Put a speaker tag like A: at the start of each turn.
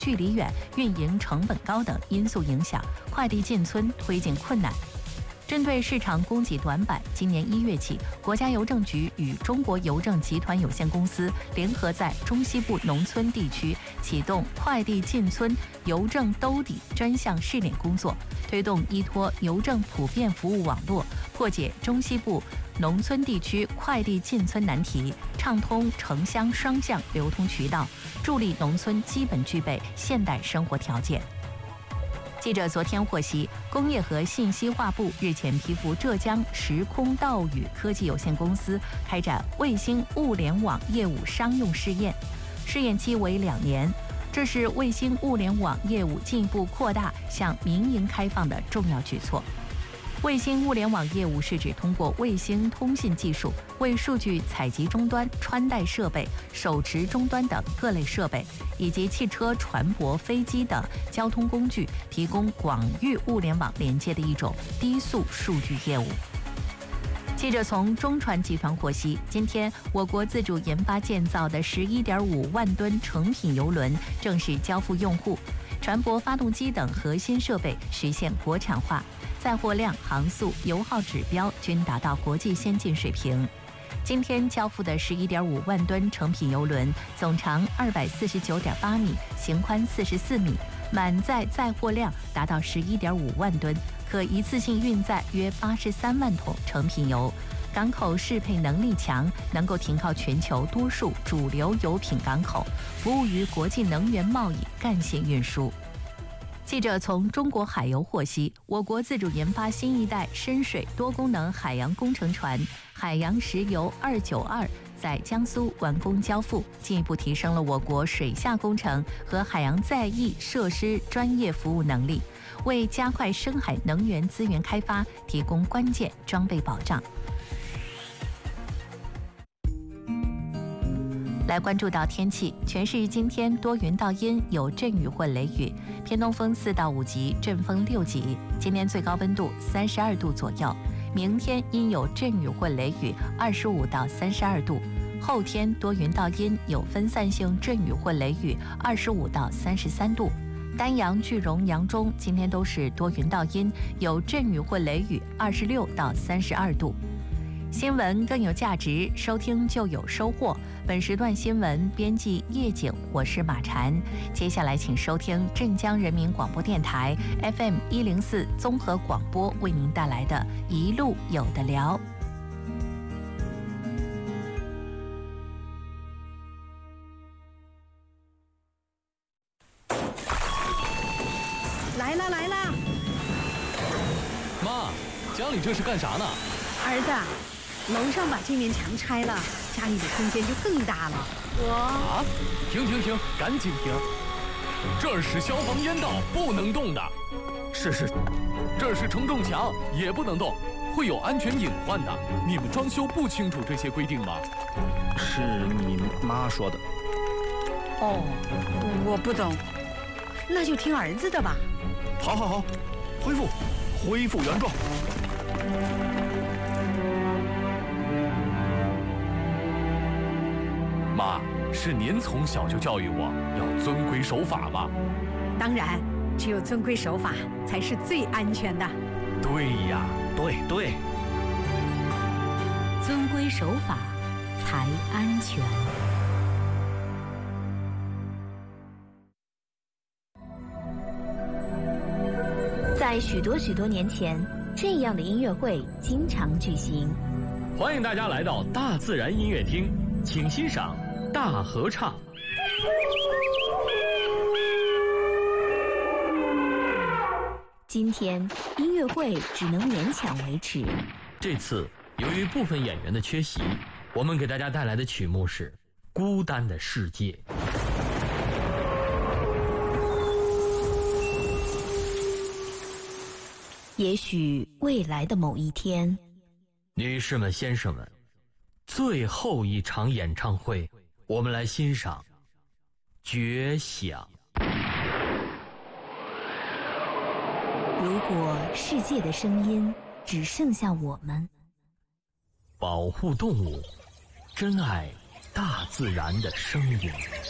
A: 距离远、运营成本高等因素影响，快递进村推进困难。针对市场供给短板，今年1月起，国家邮政局与中国邮政集团有限公司联合在中西部农村地区启动快递进村邮政兜底专项试点工作，推动依托邮政普遍服务网络，破解中西部农村地区快递进村难题，畅通城乡双向流通渠道，助力农村基本具备现代生活条件。记者昨天获悉，工业和信息化部日前批复浙江时空道宇科技有限公司开展卫星物联网业务商用试验，试验期为2年。这是卫星物联网业务进一步扩大向民营开放的重要举措。卫星物联网业务是指通过卫星通信技术，为数据采集终端、穿戴设备、手持终端等各类设备，以及汽车、船舶、飞机等交通工具提供广域物联网连接的一种低速数据业务。记者从中船集团获悉，今天我国自主研发建造的11.5万吨成品邮轮正式交付用户，船舶发动机等核心设备实现国产化，载货量、航速、油耗指标均达到国际先进水平。今天交付的11.5万吨成品邮轮，总长249.8米，行宽44米，满载载货量达到11.5万吨，可一次性运载约83万桶成品油，港口适配能力强，能够停靠全球多数主流油品港口，服务于国际能源贸易干线运输。记者从中国海油获悉，我国自主研发新一代深水多功能海洋工程船海洋石油292在江苏完工交付，进一步提升了我国水下工程和海洋在役设施专业服务能力，为加快深海能源资源开发提供关键装备保障。来关注到天气，全市今天多云到阴，有阵雨或雷雨，偏东风4到5级，阵风6级。今天最高温度32度左右，明天因有阵雨或雷雨，25到32度。后天多云到阴，有分散性阵雨或雷雨，25到33度。丹阳、句容、扬中今天都是多云到阴，有阵雨或雷雨，26到32度。新闻更有价值，收听就有收获。本时段新闻编辑叶景，我是马婵。接下来请收听镇江人民广播电台 FM 104综合广播为您带来的一路有的聊。
B: 来啦来啦！
C: 妈，家里这是干啥呢？
B: 儿子，楼上把这面墙拆了，家里的空间就更大了。
C: 啊！停，赶紧停！这儿是消防烟道，不能动的。
D: 是，
C: 这是承重墙，也不能动，会有安全隐患的。你们装修不清楚这些规定吗？
D: 是你妈说的。
B: 哦，我不懂，那就听儿子的吧。
D: 好，恢复原状。
C: 妈，是您从小就教育我要遵规守法吧？
B: 当然，只有遵规守法才是最安全的。
C: 对呀，
D: 对，
A: 遵规守法才安全。
E: 在许多年前，这样的音乐会经常举行。
F: 欢迎大家来到大自然音乐厅，请欣赏大合唱。
E: 今天音乐会只能勉强维持。
F: 这次由于部分演员的缺席，我们给大家带来的曲目是《孤单的世界》。
E: 也许未来的某一天，
F: 女士们、先生们，最后一场演唱会，我们来欣赏《绝响》。
E: 如果世界的声音只剩下我们，
F: 保护动物，珍爱大自然的声音。